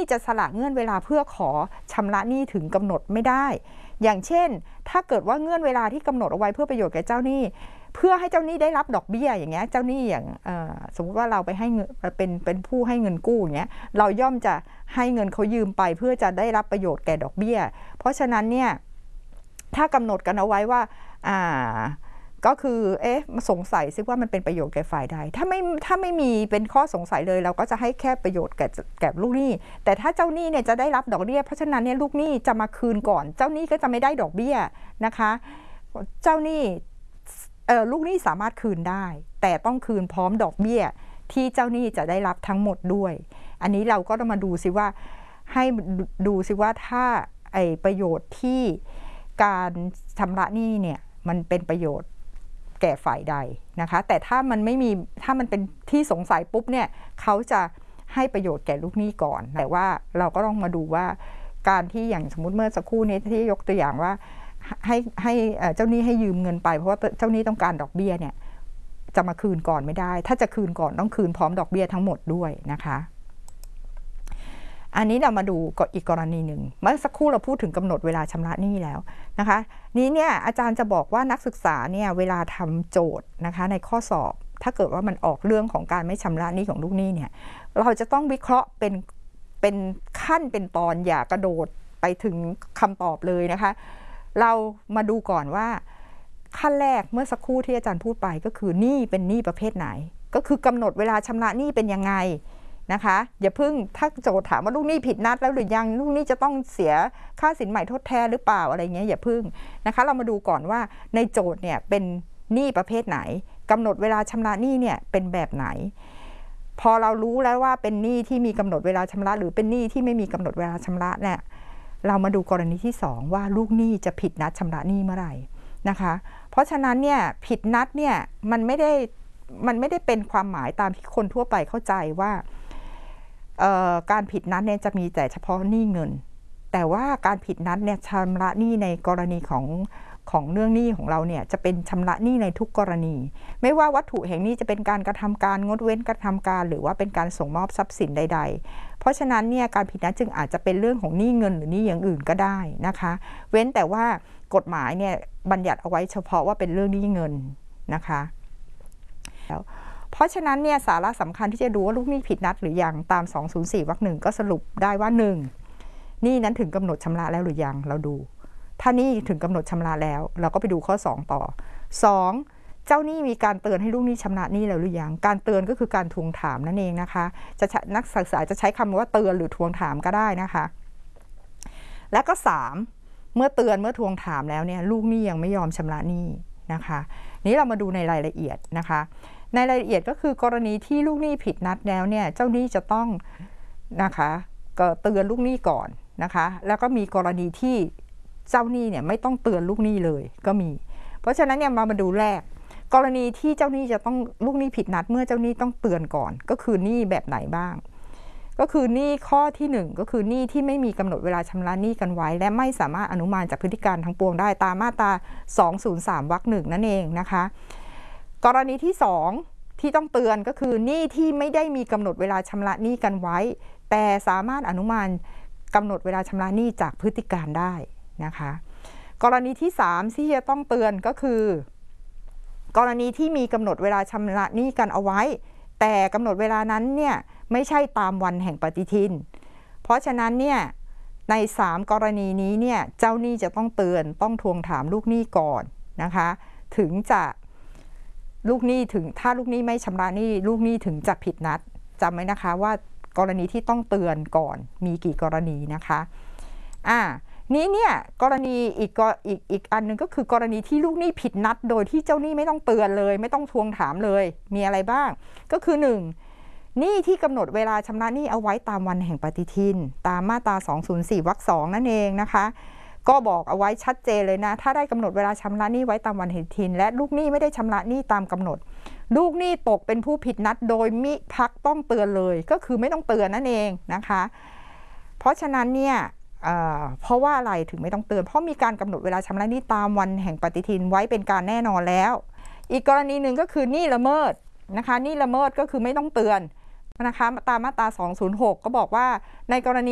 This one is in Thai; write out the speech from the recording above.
จะสละเงื่อนเวลาเพื่อขอชำระหนี้ถึงกำหนดไม่ได้อย่างเช่นถ้าเกิดว่าเงื่อนเวลาที่กำหนดเอาไว้เพื่อประโยชน์แก่เจ้าหนี้เพื่อให้เจ้าหนี้ได้รับดอกเบี้ยอย่างเงี้ยเจ้าหนี้อย่างสมมติว่าเราไปให้เงินเป็นผู้ให้เงินกู้อย่างเงี้ยเราย่อมจะให้เงินเขายืมไปเพื่อจะได้รับประโยชน์แก่ดอกเบี้ยเพราะฉะนั้นเนี่ยถ้ากำหนดกันเอาไว้ว่าก็คือสงสัยซิว่ามันเป็นประโยชน์แก่ฝ่ายใดถ้าไม่มีเป็นข้อสงสัยเลยเราก็จะให้แค่ประโยชน์แก่ลูกหนี้แต่ถ้าเจ้าหนี้เนี่ยจะได้รับดอกเบี้ยเพราะฉะนั้นเนี่ยลูกหนี้จะมาคืนก่อนเจ้าหนี้ก็จะไม่ได้ดอกเบี้ยนะคะเจ้าหนี้ลูกหนี้สามารถคืนได้แต่ต้องคืนพร้อมดอกเบี้ยที่เจ้าหนี้จะได้รับทั้งหมดด้วยอันนี้เราก็ต้องมาดูซิว่าให้ดูซิว่าถ้าประโยชน์ที่การชำระหนี้เนี่ยมันเป็นประโยชน์แก่ฝ่ายใดนะคะแต่ถ้ามันไม่มีถ้ามันเป็นที่สงสัยปุ๊บเนี่ยเขาจะให้ประโยชน์แก่ลูกหนี้ก่อนแต่ว่าเราก็ต้องมาดูว่าการที่อย่างสมมุติเมื่อสักครู่นี้ที่ยกตัวอย่างว่าให้เจ้าหนี้ให้ยืมเงินไปเพราะว่าเจ้าหนี้ต้องการดอกเบี้ยเนี่ยจะมาคืนก่อนไม่ได้ถ้าจะคืนก่อนต้องคืนพร้อมดอกเบี้ยทั้งหมดด้วยนะคะอันนี้เรามาดูอีกกรณีหนึ่งเมื่อสักครู่เราพูดถึงกำหนดเวลาชำระหนี้แล้วนะคะนี้เนี่ยอาจารย์จะบอกว่านักศึกษาเนี่ยเวลาทำโจทย์นะคะในข้อสอบถ้าเกิดว่ามันออกเรื่องของการไม่ชำระหนี้ของลูกหนี้เนี่ยเราจะต้องวิเคราะห์เป็นขั้นเป็นตอนอย่ากระโดดไปถึงคำตอบเลยนะคะเรามาดูก่อนว่าขั้นแรกเมื่อสักครู่ที่อาจารย์พูดไปก็คือหนี้เป็นหนี้ประเภทไหนก็คือกำหนดเวลาชำระหนี้เป็นยังไงนะคะอย่าเพิ่งถ้าโจทย์ถามว่าลูกหนี้ผิดนัดแล้วหรือยังลูกหนี้จะต้องเสียค่าสินใหม่ทดแทนหรือเปล่าอะไรเงี้ยอย่าเพิ่งนะคะเรามาดูก่อนว่าในโจทย์เนี่ยเป็นหนี้ประเภทไหนกำหนดเวลาชำระหนี้เนี่ยเป็นแบบไหนพอเรารู้แล้วว่าเป็นหนี้ที่มีกำหนดเวลาชำระหรือเป็นหนี้ที่ไม่มีกำหนดเวลาชำระเนี่ยเรามาดูกรณีที่2ว่าลูกหนี้จะผิดนัดชำระหนี้เมื่อไหร่นะคะเพราะฉะนั้นเนี่ยผิดนัดเนี่ยมันไม่ได้เป็นความหมายตามที่คนทั่วไปเข้าใจว่าการผิดนัดเนี่ยจะมีแต่เฉพาะหนี้เงินแต่ว่าการผิดนัดเนี่ยชำระหนี้ในกรณีของเรื่องหนี้ของเราเนี่ยจะเป็นชำระหนี้ในทุกกรณีไม่ว่าวัตถุแห่งนี้จะเป็นการกระทำการงดเว้นกระทำการหรือว่าเป็นการส่งมอบทรัพย์สินใดๆเพราะฉะนั้นเนี่ยการผิดนัดจึงอาจจะเป็นเรื่องของหนี้เงินหรือหนี้อย่างอื่นก็ได้นะคะเว้นแต่ว่ากฎหมายเนี่ยบัญญัติเอาไว้เฉพาะว่าเป็นเรื่องหนี้เงินนะคะเพราะฉะนั้นเนี่ยสาระสำคัญที่จะดูว่าลูกหนี้ผิดนัดหรือยังตาม204 วรรค 1ก็สรุปได้ว่า1หนี้นั้นถึงกำหนดชำระแล้วหรือยังเราดูถ้าหนี้ถึงกำหนดชำระแล้วเราก็ไปดูข้อ2ต่อ2เจ้าหนี้มีการเตือนให้ลูกหนี้ชำระหนี้แล้วหรือยังการเตือนก็คือการทวงถามนั่นเองนะคะนักศึกษาจะใช้คำว่าเตือนหรือทวงถามก็ได้นะคะและก็3เมื่อเตือนเมื่อทวงถามแล้วเนี่ยลูกหนี้ยังไม่ยอมชำระหนี้นะคะนี้เรามาดูในรายละเอียดนะคะในรายละเอียดก็คือกรณีที่ลูกหนี้ผิดนัดแล้วเนี่ยเจ้าหนี้จะต้องนะคะเตือนลูกหนี้ก่อนนะคะแล้วก็มีกรณีที่เจ้าหนี้เนี่ยไม่ต้องเตือนลูกหนี้เลยก็มีเพราะฉะนั้นเนี่ยมาดูแรกกรณีที่เจ้าหนี้จะต้องลูกหนี้ผิดนัดเมื่อเจ้าหนี้ต้องเตือนก่อนก็คือหนี้แบบไหนบ้างก็คือหนี้ข้อที่1ก็คือหนี้ที่ไม่มีกำหนดเวลาชำระหนี้กันไว้และไม่สามารถอนุมานจากพฤติการทั้งปวงได้ตามมาตรา203 วรรค 1นั่นเองนะคะกรณีที่2ที่ต้องเตือนก็คือหนี้ที่ไม่ได้มีกำหนดเวลาชำระหนี้กันไว้แต่สามารถอนุมานกำหนดเวลาชำระหนี้จากพฤติการได้นะคะกรณีที่3ที่จะต้องเตือนก็คือกรณีที่มีกำหนดเวลาชำระหนี้กันเอาไว้แต่กำหนดเวลานั้นเนี่ยไม่ใช่ตามวันแห่งปฏิทินเพราะฉะนั้นเนี่ยใน3กรณีนี้เนี่ยเจ้าหนี้จะต้องเตือนต้องทวงถามลูกหนี้ก่อนนะคะถึงจะลูกหนี้ถึงถ้าลูกหนี้ไม่ชำระหนี้ลูกหนี้ถึงจะผิดนัดจำไว้นะคะว่ากรณีที่ต้องเตือนก่อนมีกี่กรณีนะคะนี้เนี่ยกรณีอีกอันนึงก็คือกรณีที่ลูกหนี้ผิดนัดโดยที่เจ้าหนี้ไม่ต้องเตือนเลยไม่ต้องทวงถามเลยมีอะไรบ้างก็คือ1หนี้ที่กำหนดเวลาชำระหนี้เอาไว้ตามวันแห่งปฏิทินตามมาตรา204 วรรค 2นั่นเองนะคะก็บอกเอาไว้ชัดเจนเลยนะถ้าได้กำหนดเวลาชำระหนี้ไว้ตามวันแห่งปฏิทินและลูกหนี้ไม่ได้ชำระหนี้ตามกำหนดลูกหนี้ตกเป็นผู้ผิดนัดโดยมิพักต้องเตือนเลยก็คือไม่ต้องเตือนนั่นเองนะคะเพราะฉะนั้นเนี่ยเพราะว่าอะไรถึงไม่ต้องเตือนเพราะมีการกำหนดเวลาชำระหนี้ตามวันแห่งปฏิทินไว้เป็นการแน่นอนแล้วอีกกรณีหนึ่งก็คือหนี้ละเมิดนะคะหนี้ละเมิดก็คือไม่ต้องเตือนนะคะตามมาตรา206ก็บอกว่าในกรณี